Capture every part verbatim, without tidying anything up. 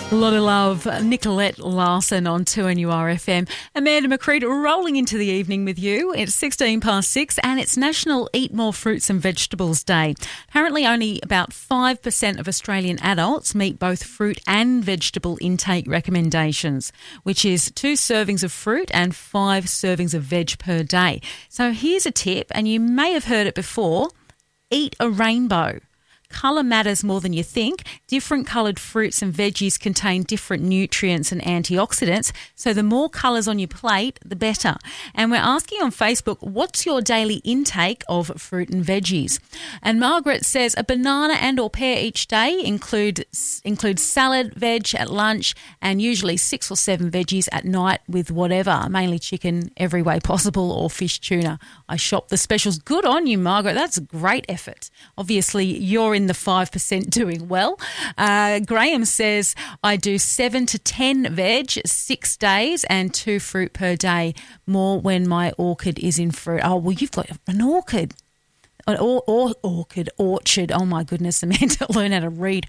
A lot of love. Nicolette Larson on two N U R F M. Amanda McCreed rolling into the evening with you. It's sixteen past six and it's National Eat More Fruits and Vegetables Day. Apparently only about five percent of Australian adults meet both fruit and vegetable intake recommendations, which is two servings of fruit and five servings of veg per day. So here's a tip, and you may have heard it before. Eat a rainbow. Colour matters more than you think. Different coloured fruits and veggies contain different nutrients and antioxidants, so the more colours on your plate, the better. And we're asking on Facebook, what's your daily intake of fruit and veggies? And Margaret says a banana and or pear each day, include includes salad, veg at lunch, and usually six or seven veggies at night with whatever, mainly chicken every way possible or fish tuna. I shop the specials. Good on you, Margaret. That's a great effort. Obviously, you're in the five percent doing well. Uh, Graham says, I do seven to ten veg, six days and two fruit per day, more when my orchid is in fruit. Oh, well, you've got an orchid. An or, or, orchid, orchard. Oh, my goodness, Amanda, learn how to read.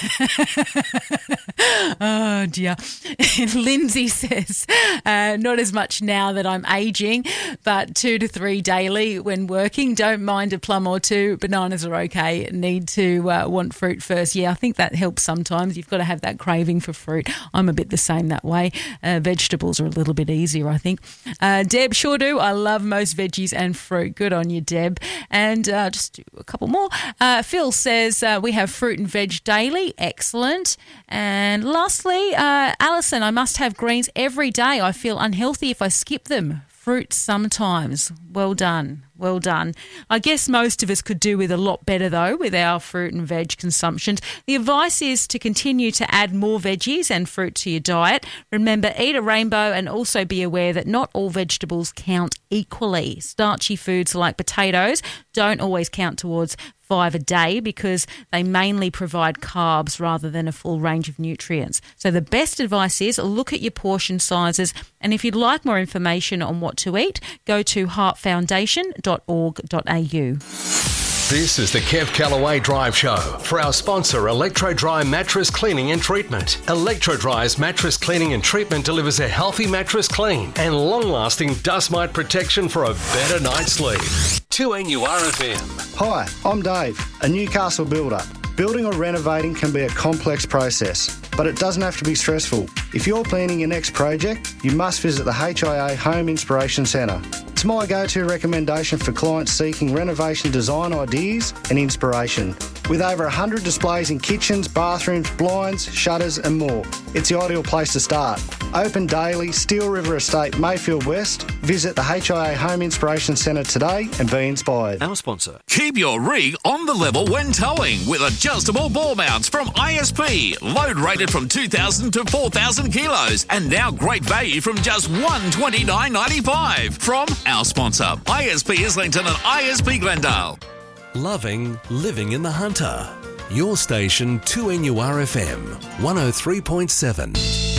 Oh, dear. Lindsay says, uh, not as much now that I'm ageing, but two to three daily when working. Don't mind a plum or two. Bananas are okay. Need to uh, want fruit first. Yeah, I think that helps sometimes. You've got to have that craving for fruit. I'm a bit the same that way. Uh, vegetables are a little bit easier, I think. Uh, Deb, sure do. I love most veggies and fruit. Good on you, Deb. And uh, just do a couple more. Uh, Phil says uh, we have fruit and veg daily. Excellent. And lastly, uh, Alison, I must have greens every day. I feel unhealthy if I skip them. Fruit sometimes. Well done. Well done. I guess most of us could do with a lot better, though, with our fruit and veg consumptions. The advice is to continue to add more veggies and fruit to your diet. Remember, eat a rainbow and also be aware that not all vegetables count equally. Starchy foods like potatoes don't always count towards five a day because they mainly provide carbs rather than a full range of nutrients. So the best advice is look at your portion sizes, and if you'd like more information on what to eat, go to heart foundation dot org dot a u. This is the Kev Callaway Drive Show for our sponsor, Electro Dry Mattress Cleaning and Treatment. Electro Dry's mattress cleaning and treatment delivers a healthy mattress clean and long-lasting dust mite protection for a better night's sleep. two N U R F M. Hi, I'm Dave, a Newcastle builder. Building or renovating can be a complex process, but it doesn't have to be stressful. If you're planning your next project, you must visit the H I A Home Inspiration Centre. It's my go-to recommendation for clients seeking renovation design ideas and inspiration. With over one hundred displays in kitchens, bathrooms, blinds, shutters and more, it's the ideal place to start. Open daily, Steel River Estate, Mayfield West. Visit the H I A Home Inspiration Centre today and be inspired. Our sponsor. Keep your rig on the level when towing with adjustable ball mounts from I S P. Load rated from two thousand to four thousand kilos and now great value from just one hundred twenty-nine dollars ninety-five from our sponsor, I S P Islington and I S P Glendale. Loving living in the Hunter. Your station two N U R F M one oh three point seven.